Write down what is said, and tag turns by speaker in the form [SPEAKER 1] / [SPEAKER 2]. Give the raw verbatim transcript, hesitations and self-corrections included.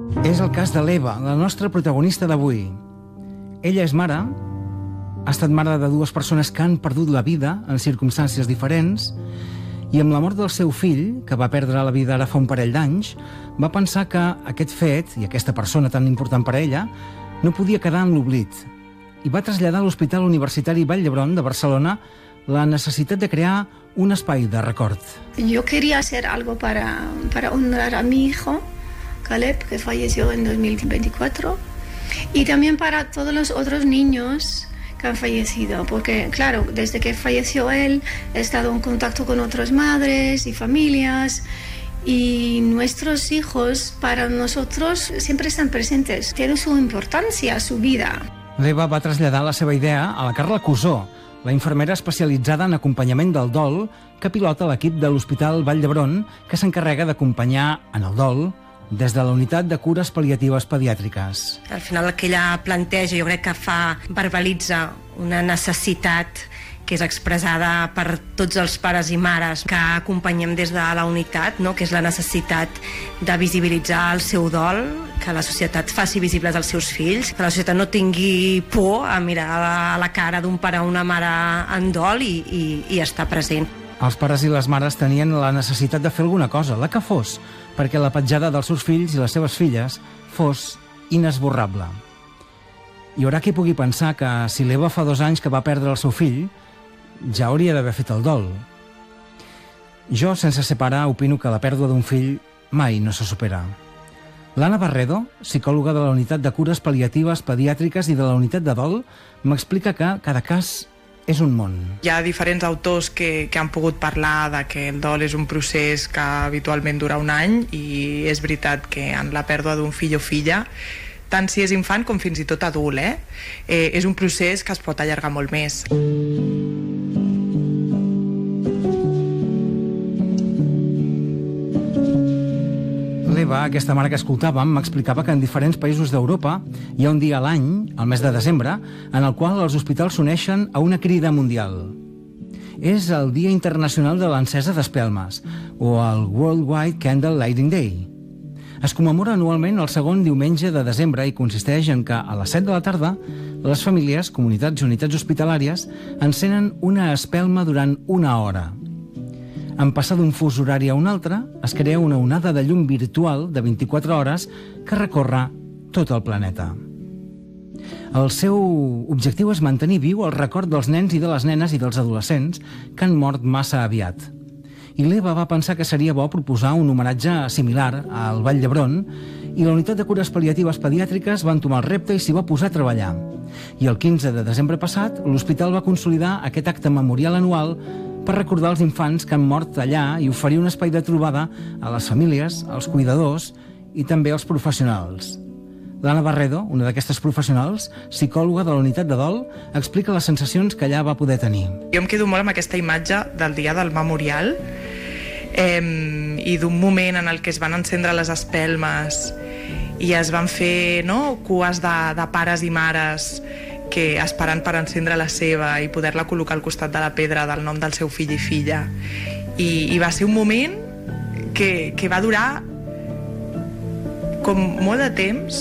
[SPEAKER 1] És el cas de l'Eva, la nostra protagonista d'avui. Ella és mare, ha estat mare de dues persones que han perdut la vida en circumstàncies diferents, i amb la mort del seu fill, que va perdre la vida ara fa un parell d'anys, va pensar que aquest fet, i aquesta persona tan important per a ella, no podia quedar en l'oblit, i va traslladar a l'Hospital Universitari Vall d'Hebron de Barcelona la necessitat de crear un espai de record.
[SPEAKER 2] Yo quería hacer algo para, para honrar a mi hijo, Caleb, que falleció en dos mil veinticuatro, y también para todos los otros niños que han fallecido, porque claro, desde que falleció él he estado en contacto con otras madres y familias, y nuestros hijos para nosotros siempre están presentes, tienen su importancia, su vida.
[SPEAKER 1] L'Eva va traslladar la seva idea a la Carla Cusó, la infermera especialitzada en acompanyament del dol que pilota l'equip de l'Hospital Vall d'Hebron, que s'encarrega d'acompanyar en el dol des de la unitat de cures pal·liatives pediàtriques.
[SPEAKER 3] Al final el que ella planteja jo crec que fa, verbalitza una necessitat que és expressada per tots els pares i mares que acompanyem des de la unitat, no? Que és la necessitat de visibilitzar el seu dol, que la societat faci visibles els seus fills, que la societat no tingui por a mirar a la cara d'un pare o una mare en dol i, i, i estar present.
[SPEAKER 1] Els pares i les mares tenien la necessitat de fer alguna cosa, la que fos, perquè la petjada dels seus fills i les seves filles fos inesborrable. Hi haurà qui pugui pensar que si l'Eva fa dos anys que va perdre el seu fill, ja hauria d'haver fet el dol. Jo, sense ser pare, opino que la pèrdua d'un fill mai no se supera. L'Anna Barredo, psicòloga de la unitat de cures pal·liatives pediàtriques i de la unitat de dol, m'explica que cada cas és un món.
[SPEAKER 4] Hi ha diferents autors que, que han pogut parlar de que el dol és un procés que habitualment dura un any, i és veritat que en la pèrdua d'un fill o filla, tant si és infant com fins i tot adult, eh? Eh, és un procés que es pot allargar molt més.
[SPEAKER 1] L'Eva, aquesta mare que escoltàvem, m'explicava que en diferents països d'Europa hi ha un dia a l'any, al mes de desembre, en el qual els hospitals s'uneixen a una crida mundial. És el Dia Internacional de l'Encesa d'Espelmes, o el Worldwide Candle Lighting Day. Es commemora anualment el segon diumenge de desembre i consisteix en que a les set de la tarda les famílies, comunitats i unitats hospitalàries encenen una espelma durant una hora. En passar d'un fus horari a un altre, es crea una onada de llum virtual de vint-i-quatre hores que recorre tot el planeta. El seu objectiu és mantenir viu el record dels nens i de les nenes i dels adolescents que han mort massa aviat. I l'Eva va pensar que seria bo proposar un homenatge similar al Vall d'Hebron, i la unitat de cures pal·liatives pediàtriques va entomar el repte i s'hi va posar a treballar. I el quinze de desembre passat, l'hospital va consolidar aquest acte memorial anual per recordar els infants que han mort allà i oferir un espai de trobada a les famílies, als cuidadors i també als professionals. L'Anna Barredo, una d'aquestes professionals, psicòloga de la unitat de dol, explica les sensacions que allà va poder tenir.
[SPEAKER 4] Jo em quedo molt amb aquesta imatge del dia del memorial eh, i d'un moment en el que es van encendre les espelmes i es van fer, no, cues de, de pares i mares que esperant per encendre la seva i poder-la col·locar al costat de la pedra del nom del seu fill i filla. I, i va ser un moment que, que va durar com molt de temps,